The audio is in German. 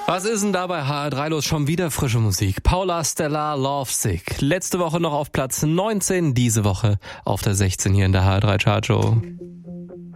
Was ist denn da bei HR3 los? Schon wieder frische Musik. Paula Stella, Lovesick. Letzte Woche noch auf Platz 19, diese Woche auf der 16 hier in der HR3 Chartshow.